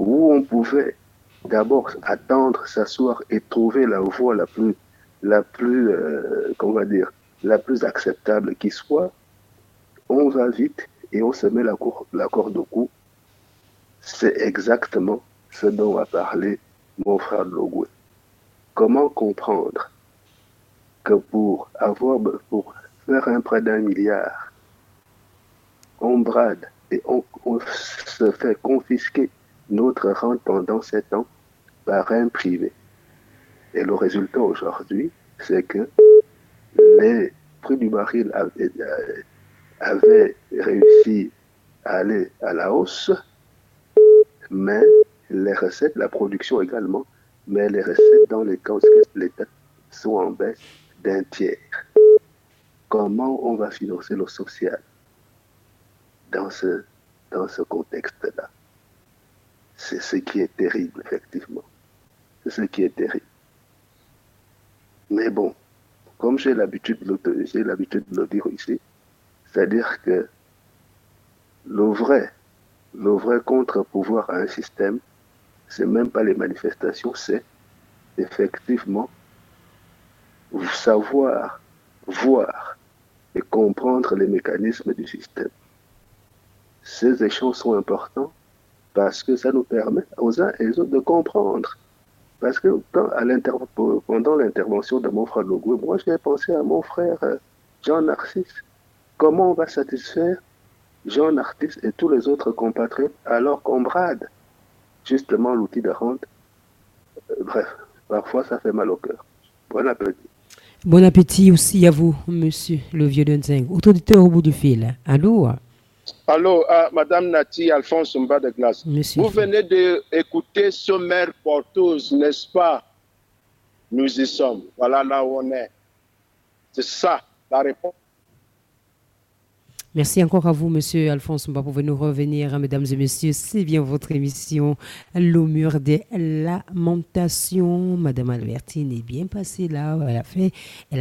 où on pouvait d'abord attendre, s'asseoir et trouver la voie qu'on va dire, la plus acceptable qui soit, on va vite et on se met la corde au cou. C'est exactement ce dont a parlé mon frère Logoué. Comment comprendre que pour faire un prêt d'1 milliard, on brade et on se fait confisquer notre rente pendant 7 ans par un privé. Et le résultat aujourd'hui, c'est que les prix du baril avaient réussi à aller à la hausse, mais les recettes, la production également, mais les recettes dans les caisses de l'État sont en baisse d'1 tiers. Comment on va financer le social dans ce contexte-là? C'est ce qui est terrible, effectivement. C'est ce qui est terrible. Mais bon, comme j'ai l'habitude de le dire ici, c'est-à-dire que le vrai contre-pouvoir à un système, c'est même pas les manifestations, c'est effectivement savoir, voir et comprendre les mécanismes du système. Ces échanges sont importants parce que ça nous permet aux uns et aux autres de comprendre. Parce que pendant l'intervention de mon frère Logoué, moi j'ai pensé à mon frère Jean Narcisse. Comment on va satisfaire Jean Narcisse et tous les autres compatriotes alors qu'on brade justement l'outil de rente? Bref, parfois ça fait mal au cœur. Bon appétit. Bon appétit aussi à vous, monsieur le vieux Denzing. Auditeur au bout du fil. Allô? Allô, Madame Nati Alphonse Mba de Glace. Monsieur. Vous venez d'écouter ce maire porteuse, n'est-ce pas? Nous y sommes. Voilà là où on est. C'est ça la réponse. Merci encore à vous, monsieur Alphonse Mba, pour nous revenir, mesdames et messieurs. C'est bien votre émission, Le Mur des Lamentations. Madame Albertine est bien passée là. Elle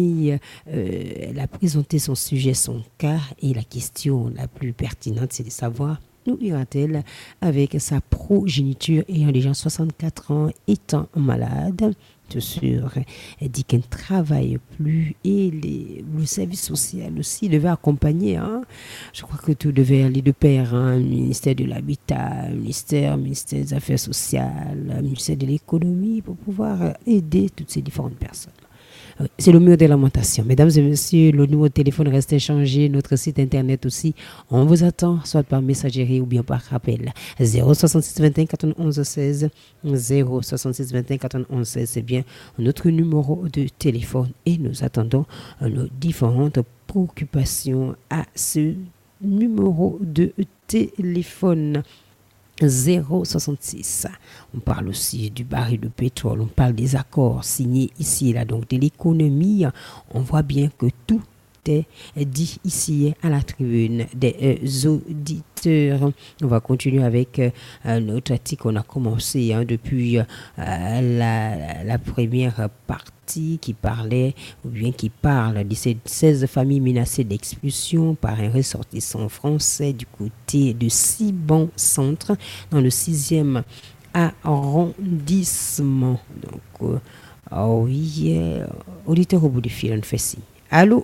a présenté son sujet, son cas, et la question la plus pertinente, c'est de savoir où ira-t-elle avec sa progéniture ayant déjà 64 ans, étant malade. Sûr, elle dit qu'elle ne travaille plus et le service social aussi devait accompagner. Je crois que tout devait aller de pair. Le ministère de l'Habitat, le ministère des Affaires sociales, le ministère de l'Économie pour pouvoir aider toutes ces différentes personnes. C'est le mur des lamentations. Mesdames et messieurs, le numéro de téléphone reste inchangé. Notre site internet aussi. On vous attend, soit par messagerie ou bien par appel. 066 21 91 16. 066 21 91 16. C'est bien notre numéro de téléphone. Et nous attendons nos différentes préoccupations à ce numéro de téléphone. 0,66. On parle aussi du baril de pétrole, on parle des accords signés ici et là, donc de l'économie. On voit bien que tout est dit ici à la tribune des auditeurs. On va continuer avec notre article qu'on a commencé depuis la première partie qui parlait ou bien qui parle de ces 16 familles menacées d'expulsion par un ressortissant français du côté de Sibon Centre dans le 6e arrondissement. Donc, oui, auditeur au bout du fil, on fait signe. Allô?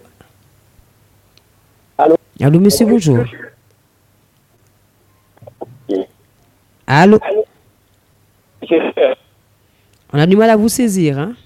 Allô, monsieur, bonjour. Allô? On a du mal à vous saisir, hein?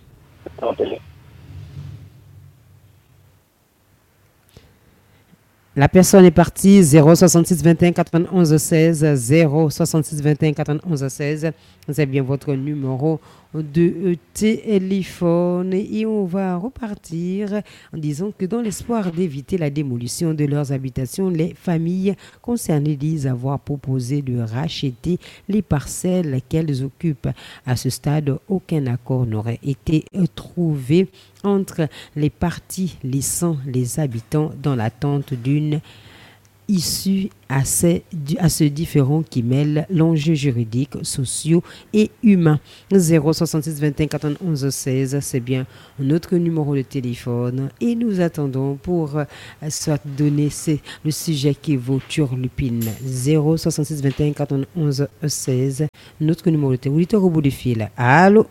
La personne est partie. 066 21 91 16. 066 21 91 16. C'est bien votre numéro de téléphone. Et on va repartir en disant que dans l'espoir d'éviter la démolition de leurs habitations, les familles concernées disent avoir proposé de racheter les parcelles qu'elles occupent. À ce stade, aucun accord n'aurait été trouvé entre les parties, laissant les habitants dans l'attente d'une issus à ce différent qui mêle l'enjeu juridique, sociaux et humains. 066 21 91 16, c'est bien notre numéro de téléphone et nous attendons pour soit donner le sujet qui vaut turlupine. 066 21 91 16, notre numéro de téléphone. Auditeur au bout du fil. Allô?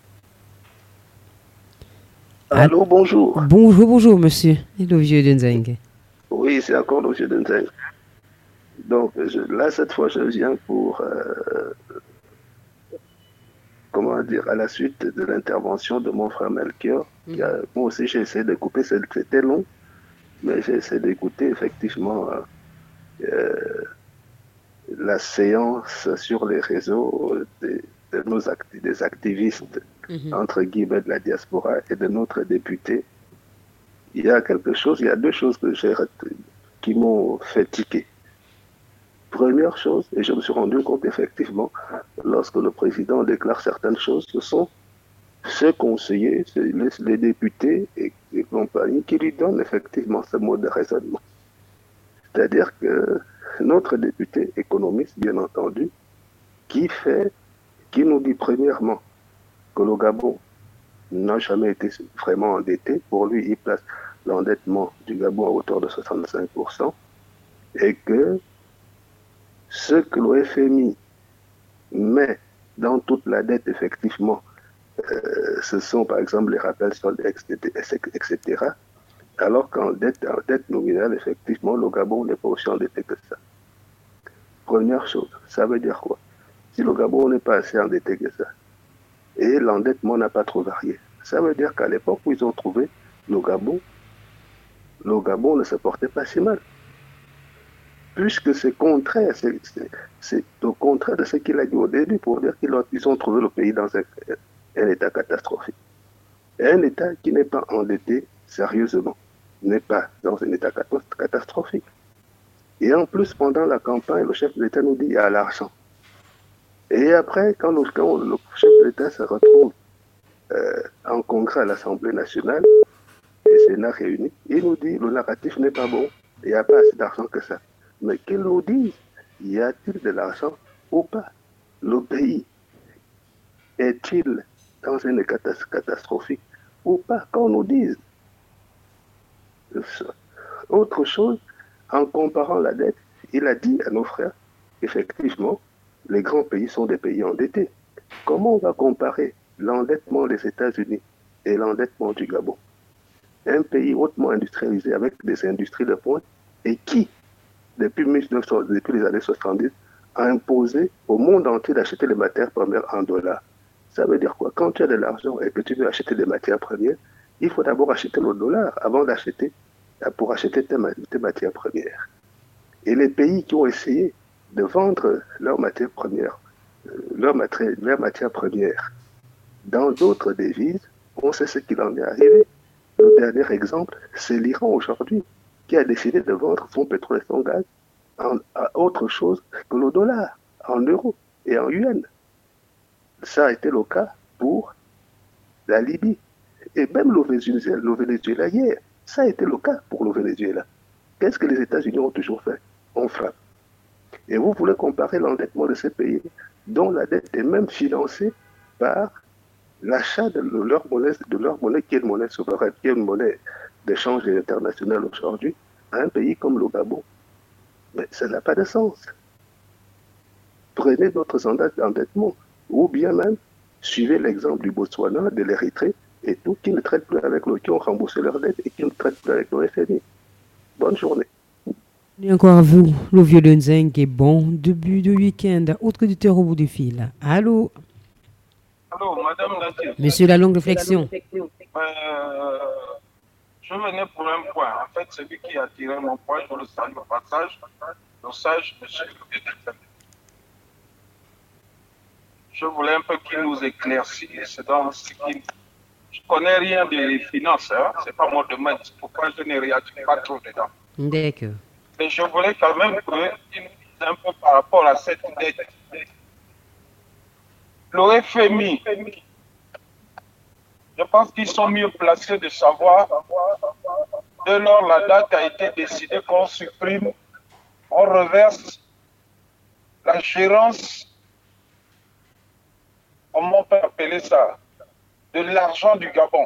Allô, bonjour. Bonjour, monsieur. Le vieux Denzeng. Oui, c'est encore le vieux Denzeng. Donc, là, cette fois, je viens pour, comment dire, à la suite de l'intervention de mon frère Melchior. Moi aussi, j'ai essayé de couper, c'était long, mais j'ai essayé d'écouter effectivement la séance sur les réseaux des activistes, entre guillemets, de la diaspora et de notre député. Il y a deux choses que qui m'ont fait tiquer. Première chose, et je me suis rendu compte effectivement, lorsque le président déclare certaines choses, ce sont ces conseillers, les députés et compagnie qui lui donnent effectivement ce mode de raisonnement. C'est-à-dire que notre député économiste, bien entendu, qui nous dit premièrement que le Gabon n'a jamais été vraiment endetté. Pour lui, il place l'endettement du Gabon à hauteur de 65%, et que ce que le FMI met dans toute la dette, effectivement, ce sont par exemple les rappels sur les etc. Alors qu'en dette nominale, effectivement, le Gabon n'est pas aussi endetté que ça. Première chose, ça veut dire quoi? Si le Gabon n'est pas assez endetté que ça, et l'endettement n'a pas trop varié, ça veut dire qu'à l'époque où ils ont trouvé le Gabon ne se portait pas si mal. Puisque c'est contraire, c'est au contraire de ce qu'il a dit au début, pour dire qu'ils ont trouvé le pays dans un état catastrophique. Un état qui n'est pas endetté sérieusement n'est pas dans un état catastrophique. Et en plus, pendant la campagne, le chef de l'État nous dit qu'il y a l'argent. Et après, quand le chef de l'État se retrouve en congrès à l'Assemblée nationale, et Sénat réunis, il nous dit le narratif n'est pas bon, il n'y a pas assez d'argent que ça. Mais qu'ils nous disent, y a-t-il de l'argent ou pas? Le pays est-il dans un état catastrophique ou pas? Qu'on nous dise. Autre chose, en comparant la dette, il a dit à nos frères, effectivement, les grands pays sont des pays endettés. Comment on va comparer l'endettement des États-Unis et l'endettement du Gabon? Un pays hautement industrialisé avec des industries de pointe et qui, depuis les années 70, a imposé au monde entier d'acheter les matières premières en dollars. Ça veut dire quoi? Quand tu as de l'argent et que tu veux acheter des matières premières, il faut d'abord acheter le dollar avant pour acheter tes matières premières. Et les pays qui ont essayé de vendre leurs matières premières, leurs matières premières dans d'autres devises, on sait ce qu'il en est arrivé. Le dernier exemple, c'est l'Iran aujourd'hui, qui a décidé de vendre son pétrole et son gaz à autre chose que le dollar, en euros et en yuan. Ça a été le cas pour la Libye. Et même le Venezuela hier, ça a été le cas pour le Venezuela. Qu'est-ce que les États-Unis ont toujours fait? On frappe. Et vous voulez comparer l'endettement de ces pays dont la dette est même financée par l'achat de leur monnaie qui est une monnaie souveraine, qui est une monnaie d'échange international aujourd'hui, à un pays comme le Gabon. Mais ça n'a pas de sens. Prenez d'autres endettements, ou bien même suivez l'exemple du Botswana, de l'Érythrée, et tout, qui ne traitent plus avec qui ont remboursé leurs dettes et qui ne traitent plus avec le FMI. Bonne journée. Et encore à vous, le vieux Denzeng est bon, début de week-end, autre auditeur au bout du fil. Allô? Allô, madame Dati. Monsieur, la longue réflexion. Je venais pour un point. En fait, celui qui a tiré mon point, je le salue au passage, le sage monsieur le directeur. Je voulais un peu qu'il nous éclaircisse dans ce qui... Je ne connais rien des finances, hein? Ce n'est pas mon domaine, c'est pourquoi je ne réagis pas trop dedans. D'accord. Mais je voulais quand même qu'il nous dise un peu par rapport à cette dette. Le FMI, je pense qu'ils sont mieux placés de savoir, dès lors la date a été décidée qu'on supprime on reverse la gérance, comment on peut appeler ça, de l'argent du Gabon.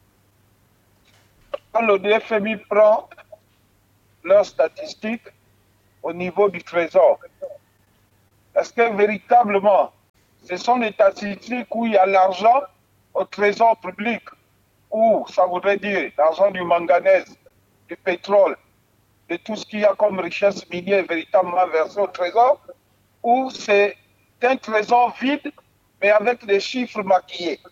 Quand le DFMI prend leurs statistiques au niveau du Trésor, est-ce que véritablement, ce sont des statistiques où il y a l'argent au Trésor public, ou ça voudrait dire l'argent du manganèse, du pétrole, de tout ce qu'il y a comme richesse minière véritablement versée au Trésor, ou c'est un trésor vide, mais avec des chiffres maquillés?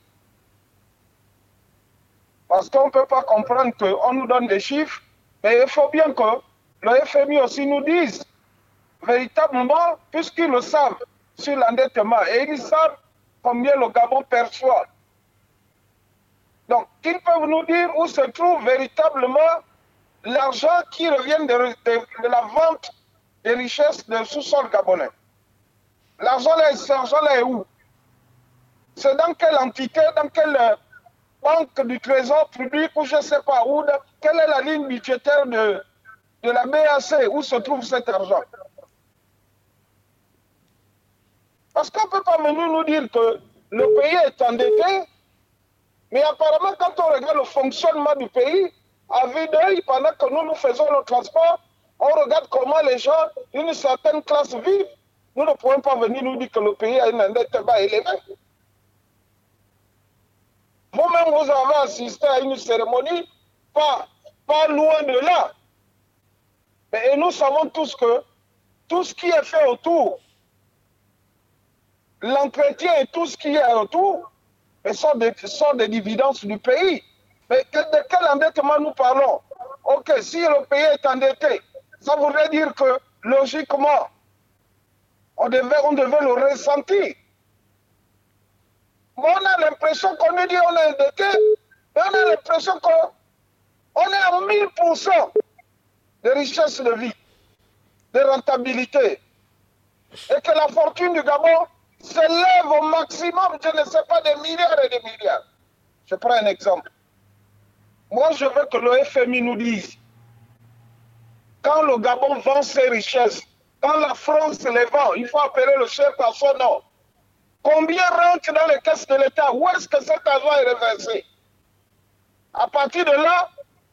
Parce qu'on ne peut pas comprendre qu'on nous donne des chiffres, mais il faut bien que le FMI aussi nous dise véritablement, puisqu'ils le savent sur l'endettement, et ils savent combien le Gabon perçoit. Donc, ils peuvent nous dire où se trouve véritablement l'argent qui revient de la vente des richesses du sous-sol gabonais. L'argent là est où? C'est dans quelle entité, dans quelle banque du trésor public, ou je ne sais pas où, quelle est la ligne budgétaire de la BAC, où se trouve cet argent? Parce qu'on ne peut pas venir nous dire que le pays est endetté, mais apparemment quand on regarde le fonctionnement du pays, à vue d'œil, pendant que nous faisons le transport, on regarde comment les gens d'une certaine classe vivent. Nous ne pouvons pas venir nous dire que le pays a une endettement élevée. Vous-même, vous avez assisté à une cérémonie, pas loin de là. Et nous savons tous que tout ce qui est fait autour, l'entretien et tout ce qui est autour, sont des dividendes du pays. Mais de quel endettement nous parlons? Ok, si le pays est endetté, ça voudrait dire que, logiquement, on devait le ressentir. Mais on a l'impression qu'on nous dit qu'on est endetté, mais on a l'impression qu'on est à 1000% de richesse de vie, de rentabilité. Et que la fortune du Gabon s'élève au maximum, je ne sais pas, des milliards et des milliards. Je prends un exemple. Moi, je veux que le FMI nous dise, quand le Gabon vend ses richesses, quand la France les vend, il faut appeler le chef à son nom. Combien rentre dans les caisses de l'État? Où est-ce que cet argent est reversé? À partir de là,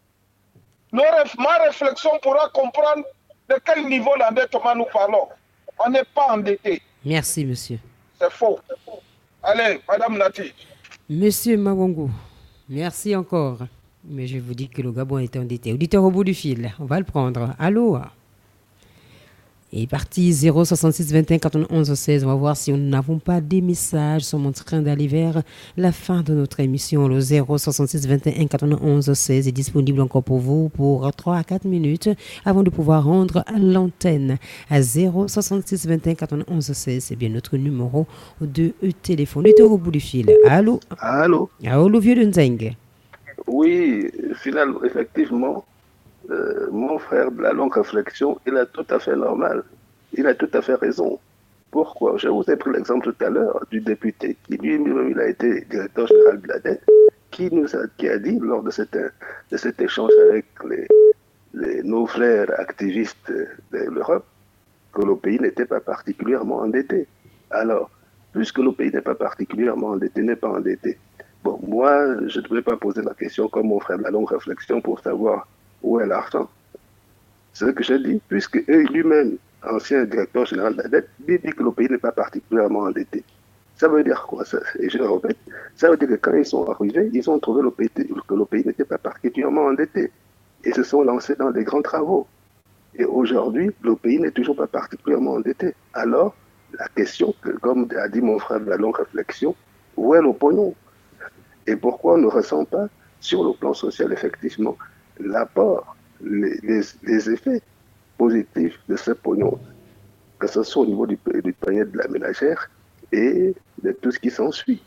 ma réflexion pourra comprendre de quel niveau d'endettement nous parlons. On n'est pas endetté. Merci, monsieur. C'est faux. Allez, Madame Nati. Monsieur Mawongo, merci encore. Mais je vous dis que le Gabon est endetté. Auditeur au bout du fil, on va le prendre. Allô? Et parti 066 21 91 16. On va voir si nous n'avons pas des messages. Nous sommes en train d'aller vers la fin de notre émission. Le 066 21 91 16 est disponible encore pour vous pour 3 à 4 minutes avant de pouvoir rendre l'antenne à 066 21 91 16. C'est bien notre numéro de téléphone. Il est au bout du fil. Allô? Allô? Allô, le vieux de Nzeng. Oui, finalement, effectivement, mon frère de la longue réflexion, il a tout à fait normal. Il a tout à fait raison. Pourquoi? Je vous ai pris l'exemple tout à l'heure du député qui lui-même il a été directeur général de la dette, qui a dit lors de cet échange avec nos frères activistes de l'Europe que le pays n'était pas particulièrement endetté. Alors, puisque le pays n'est pas particulièrement endetté, n'est pas endetté. Bon, moi, je ne voulais pas poser la question comme mon frère de la longue réflexion pour savoir où est l'argent. C'est ce que j'ai dit, puisque lui-même, ancien directeur général de la dette, dit que le pays n'est pas particulièrement endetté. Ça veut dire quoi ça? Et je le répète, ça veut dire que quand ils sont arrivés, ils ont trouvé que le pays n'était pas particulièrement endetté. Et se sont lancés dans des grands travaux. Et aujourd'hui, le pays n'est toujours pas particulièrement endetté. Alors, la question, comme a dit mon frère de la longue réflexion, où est le pognon? Et pourquoi on ne ressent pas, sur le plan social, effectivement, l'apport, les effets positifs de ce pognon, que ce soit au niveau du panier de la ménagère et de tout ce qui s'ensuit.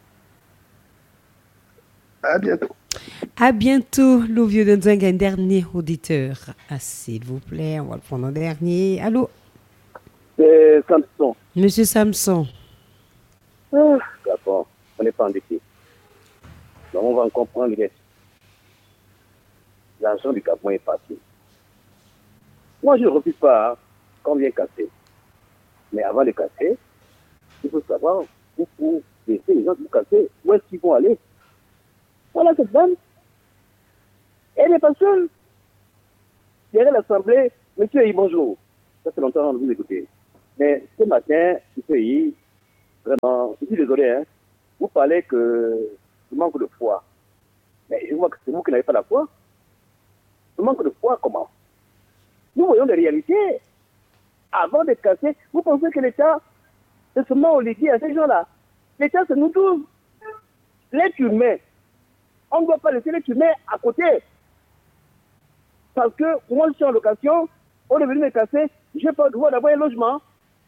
À bientôt. À bientôt, le vieux de Nzeng, un dernier auditeur. Ah, s'il vous plaît, on va le prendre en dernier. Allô? C'est Samson. Monsieur Samson. Ah, d'accord, on n'est pas endetté. Donc on va en comprendre les l'argent du Gabon est passé. Moi, je ne refuse pas qu'on vient casser. Mais avant de casser, il faut savoir où pour laisser les gens qui casser, où est-ce qu'ils vont aller. Voilà cette dame. Elle n'est pas seule. Derrière l'Assemblée, monsieur Yi, bonjour. Ça fait longtemps de vous écouter. Mais ce matin, monsieur Yi, vraiment, je suis désolé, hein, vous parlez que du manque de foi. Mais je vois que c'est vous qui n'avez pas la foi. Le manque de foi, comment? Nous voyons les réalités. Avant de casser, vous pensez que l'État, c'est seulement Olivier à ces gens-là. L'État, c'est nous tous. L'être humain. On ne doit pas laisser l'être humain à côté. Parce que moi, je suis en location, on est venu me casser, je n'ai pas le droit d'avoir un logement.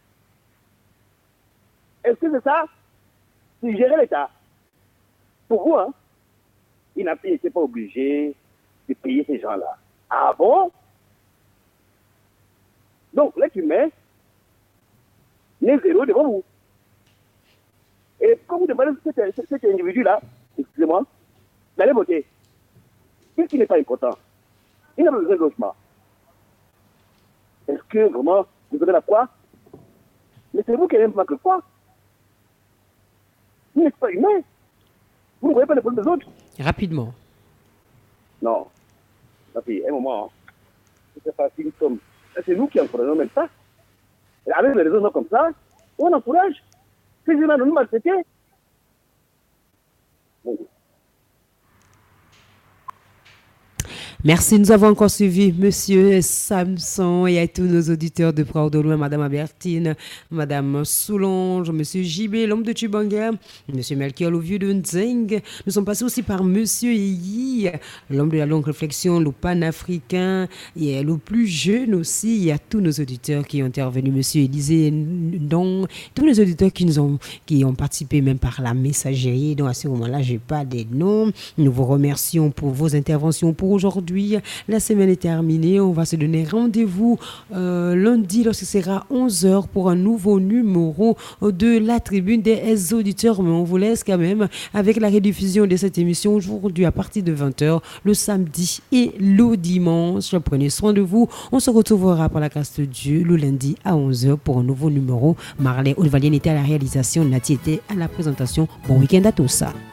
Est-ce que c'est ça? C'est gérer l'État. Pour vous, hein, il n'était pas obligé de payer ces gens-là. Ah bon? Donc, l'être humain n'est zéro devant vous. Et quand vous demandez cet individu-là, excusez-moi, d'aller voter, qu'est-ce qui n'est pas important? Il n'a pas besoin de logement. Est-ce que vraiment vous avez la foi? Mais c'est vous qui n'avez pas que foi. Vous n'êtes pas humain. Vous ne voyez pas les problèmes des autres. Rapidement. Non. Ma fille, un moment, c'est facile comme. C'est nous qui encourageons même ça. Et avec les raisons comme ça, on encourage. Ces gens-là nous maltraités. Bon. Merci, nous avons encore suivi Monsieur Samson et à tous nos auditeurs de près ou de loin, Madame Albertine, Madame Soulonge, Monsieur JB, l'homme de Tchibanga, Monsieur Melchior, le vieux de Nzeng. Nous sommes passés aussi par Monsieur Yi, l'homme de la longue réflexion, le panafricain, et le plus jeune aussi. Il y a tous nos auditeurs qui ont intervenu, Monsieur Élisée, donc tous les auditeurs qui ont participé même par la messagerie. Donc à ce moment-là, je n'ai pas des noms. Nous vous remercions pour vos interventions pour aujourd'hui. La semaine est terminée. On va se donner rendez-vous lundi lorsque ce sera 11h pour un nouveau numéro de la tribune des auditeurs. Mais on vous laisse quand même avec la rediffusion de cette émission aujourd'hui à partir de 20h le samedi et le dimanche. Prenez soin de vous. On se retrouvera par la grâce de Dieu le lundi à 11h pour un nouveau numéro. Marley Olvalien était à la réalisation. Nati était à la présentation. Bon week-end à tous.